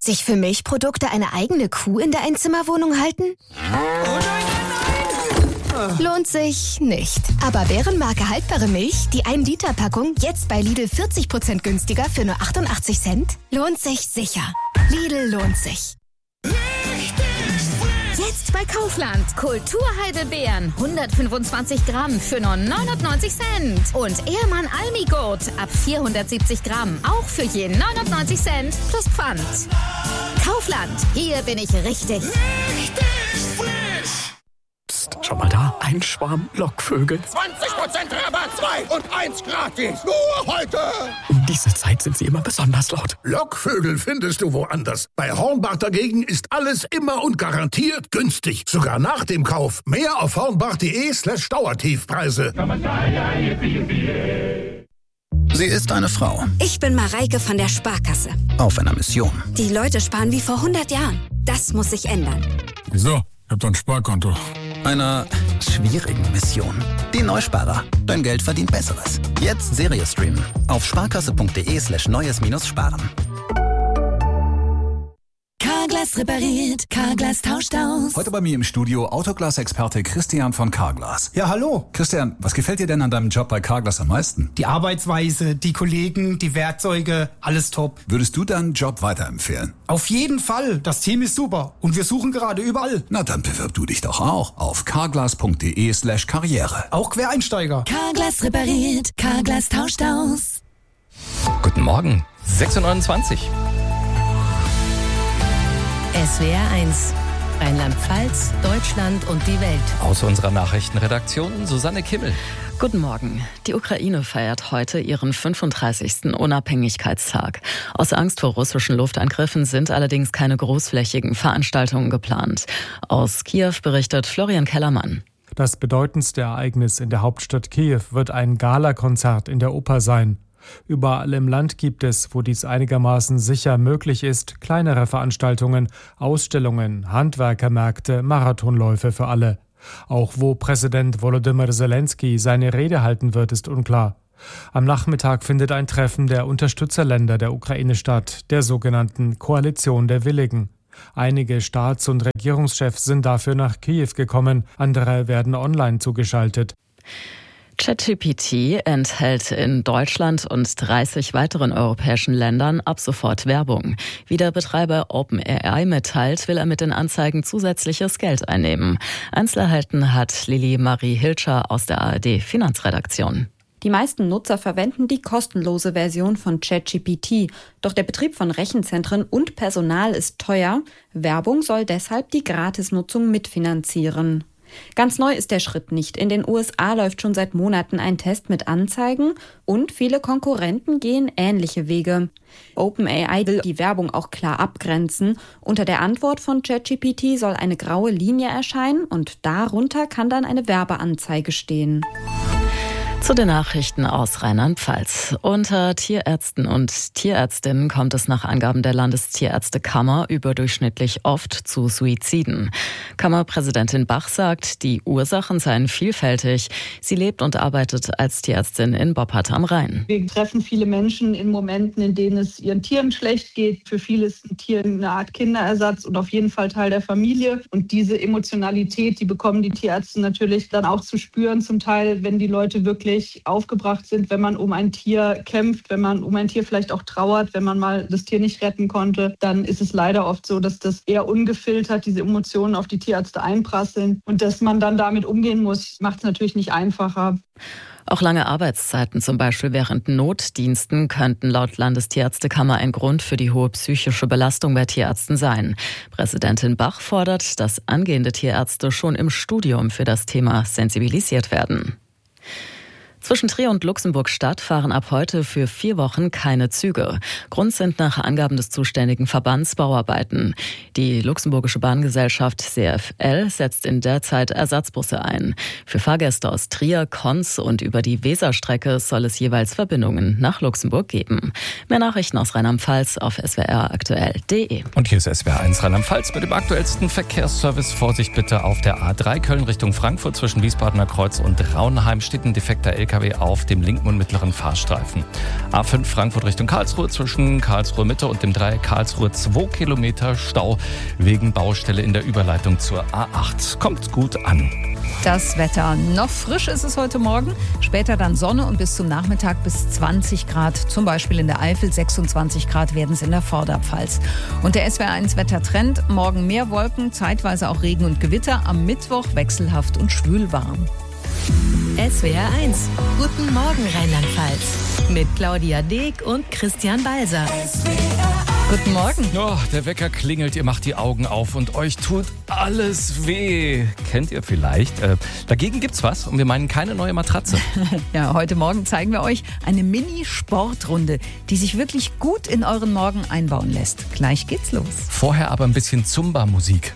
Sich für Milchprodukte eine eigene Kuh in der Einzimmerwohnung halten? Lohnt sich nicht. Aber Bärenmarke haltbare Milch, die 1-Liter-Packung, jetzt bei Lidl 40% günstiger für nur 88 Cent? Lohnt sich sicher. Lidl lohnt sich. Jetzt bei Kaufland. Kulturheidelbeeren 125 Gramm für nur 99 Cent. Und Ehrmann Almigurt ab 470 Gramm. Auch für je 99 Cent plus Pfand. Kaufland. Hier bin ich richtig. Psst, schau mal da. Ein Schwarm Lockvögel. 20% Rabatt, 2 und 1 gratis. Nur heute. Um diese Zeit sind sie immer besonders laut. Lockvögel findest du woanders. Bei Hornbach dagegen ist alles immer und garantiert günstig. Sogar nach dem Kauf. Mehr auf hornbach.de/Dauertiefpreise. Sie ist eine Frau. Ich bin Mareike von der Sparkasse. Auf einer Mission. Die Leute sparen wie vor 100 Jahren. Das muss sich ändern. Wieso? Ich hab doch ein Sparkonto. Einer schwierigen Mission. Die Neusparer. Dein Geld verdient Besseres. Jetzt Serie streamen. Auf sparkasse.de/neues-sparen. Carglass repariert, Carglass tauscht aus. Heute bei mir im Studio Autoglas-Experte Christian von Carglass. Ja, hallo. Christian, was gefällt dir denn an deinem Job bei Carglass am meisten? Die Arbeitsweise, die Kollegen, die Werkzeuge, alles top. Würdest du deinen Job weiterempfehlen? Auf jeden Fall. Das Team ist super. Und wir suchen gerade überall. Na, dann bewirb du dich doch auch auf carglass.de/karriere. Auch Quereinsteiger. Carglass repariert, Carglass tauscht aus. Guten Morgen, 6:29 Uhr. SWR 1, Rheinland-Pfalz, Deutschland und die Welt. Aus unserer Nachrichtenredaktion Susanne Kimmel. Guten Morgen. Die Ukraine feiert heute ihren 35. Unabhängigkeitstag. Aus Angst vor russischen Luftangriffen sind allerdings keine großflächigen Veranstaltungen geplant. Aus Kiew berichtet Florian Kellermann. Das bedeutendste Ereignis in der Hauptstadt Kiew wird ein Galakonzert in der Oper sein. Überall im Land gibt es, wo dies einigermaßen sicher möglich ist, kleinere Veranstaltungen, Ausstellungen, Handwerkermärkte, Marathonläufe für alle. Auch wo Präsident Volodymyr Zelensky seine Rede halten wird, ist unklar. Am Nachmittag findet ein Treffen der Unterstützerländer der Ukraine statt, der sogenannten Koalition der Willigen. Einige Staats- und Regierungschefs sind dafür nach Kiew gekommen, andere werden online zugeschaltet. ChatGPT enthält in Deutschland und 30 weiteren europäischen Ländern ab sofort Werbung. Wie der Betreiber OpenAI mitteilt, will er mit den Anzeigen zusätzliches Geld einnehmen. Einzelheiten hat Lili Marie Hilscher aus der ARD Finanzredaktion. Die meisten Nutzer verwenden die kostenlose Version von ChatGPT. Doch der Betrieb von Rechenzentren und Personal ist teuer. Werbung soll deshalb die Gratisnutzung mitfinanzieren. Ganz neu ist der Schritt nicht. In den USA läuft schon seit Monaten ein Test mit Anzeigen und viele Konkurrenten gehen ähnliche Wege. OpenAI will die Werbung auch klar abgrenzen. Unter der Antwort von ChatGPT soll eine graue Linie erscheinen und darunter kann dann eine Werbeanzeige stehen. Zu den Nachrichten aus Rheinland-Pfalz. Unter Tierärzten und Tierärztinnen kommt es nach Angaben der Landestierärztekammer überdurchschnittlich oft zu Suiziden. Kammerpräsidentin Bach sagt, die Ursachen seien vielfältig. Sie lebt und arbeitet als Tierärztin in Boppard am Rhein. Wir treffen viele Menschen in Momenten, in denen es ihren Tieren schlecht geht. Für viele ist ein Tier eine Art Kinderersatz und auf jeden Fall Teil der Familie. Und diese Emotionalität, die bekommen die Tierärzte natürlich dann auch zu spüren, zum Teil, wenn die Leute wirklich aufgebracht sind, wenn man um ein Tier kämpft, wenn man um ein Tier vielleicht auch trauert, wenn man mal das Tier nicht retten konnte, dann ist es leider oft so, dass das eher ungefiltert diese Emotionen auf die Tierärzte einprasseln und dass man dann damit umgehen muss, macht es natürlich nicht einfacher. Auch lange Arbeitszeiten, zum Beispiel während Notdiensten, könnten laut Landestierärztekammer ein Grund für die hohe psychische Belastung bei Tierärzten sein. Präsidentin Bach fordert, dass angehende Tierärzte schon im Studium für das Thema sensibilisiert werden. Zwischen Trier und Luxemburg-Stadt fahren ab heute für 4 Wochen keine Züge. Grund sind nach Angaben des zuständigen Verbands Bauarbeiten. Die luxemburgische Bahngesellschaft CFL setzt in der Zeit Ersatzbusse ein. Für Fahrgäste aus Trier, Konz und über die Weserstrecke soll es jeweils Verbindungen nach Luxemburg geben. Mehr Nachrichten aus Rheinland-Pfalz auf swraktuell.de. Und hier ist SWR 1 Rheinland-Pfalz mit dem aktuellsten Verkehrsservice. Vorsicht bitte auf der A3 Köln Richtung Frankfurt zwischen Wiesbadener Kreuz und Raunheim steht ein defekter LKW LKW auf dem linken und mittleren Fahrstreifen. A5 Frankfurt Richtung Karlsruhe zwischen Karlsruhe Mitte und dem Dreieck Karlsruhe 2 Kilometer Stau wegen Baustelle in der Überleitung zur A8. Kommt gut an. Das Wetter. Noch frisch ist es heute Morgen, später dann Sonne und bis zum Nachmittag bis 20 Grad. Zum Beispiel in der Eifel, 26 Grad werden es in der Vorderpfalz. Und der SWR1-Wettertrend, morgen mehr Wolken, zeitweise auch Regen und Gewitter, am Mittwoch wechselhaft und schwülwarm. SWR1, guten Morgen Rheinland-Pfalz. Mit Claudia Deek und Christian Balser. Guten Morgen. Oh, der Wecker klingelt, ihr macht die Augen auf und euch tut alles weh. Kennt ihr vielleicht? Dagegen gibt's was und wir meinen keine neue Matratze. Ja, heute Morgen zeigen wir euch eine Mini-Sportrunde, die sich wirklich gut in euren Morgen einbauen lässt. Gleich geht's los. Vorher aber ein bisschen Zumba-Musik.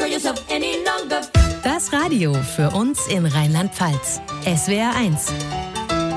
Das Radio für uns in Rheinland-Pfalz. SWR1.